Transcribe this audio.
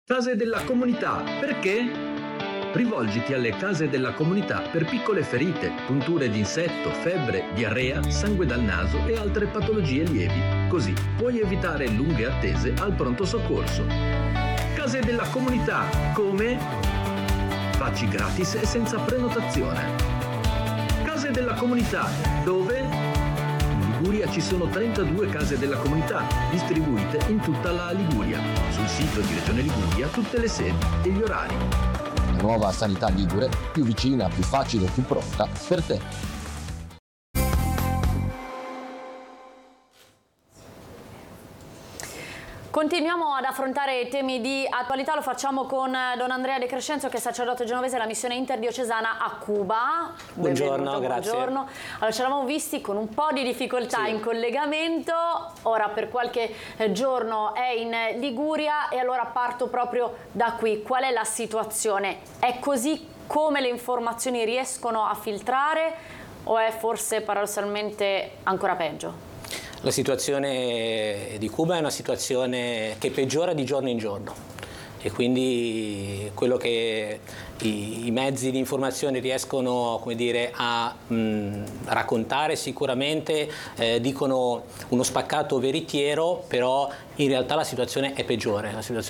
Case della comunità, perché? Rivolgiti alle case della comunità per piccole ferite, punture di insetto, febbre, diarrea, sangue dal naso e altre patologie lievi. Così puoi evitare lunghe attese al pronto soccorso. Case della comunità, come? Vaci gratis e senza prenotazione. Case della comunità, dove? In Liguria ci sono 32 case della comunità, distribuite in tutta la Liguria. Sul sito di Regione Liguria tutte le sedi e gli orari. La nuova sanità ligure, più vicina, più facile, più pronta per te. Continuiamo ad affrontare temi di attualità, lo facciamo con Don Andrea De Crescenzo, che è sacerdote genovese della missione interdiocesana a Cuba. Buongiorno, grazie. Buongiorno. Allora, ci eravamo visti con un po' di difficoltà in collegamento, ora per qualche giorno è in Liguria e allora parto proprio da qui. Qual è la situazione? È così come le informazioni riescono a filtrare o è forse paradossalmente ancora peggio? La situazione di Cuba è una situazione che peggiora di giorno in giorno e quindi quello che i mezzi di informazione riescono, come dire, a raccontare sicuramente dicono uno spaccato veritiero, però in realtà la situazione è peggiore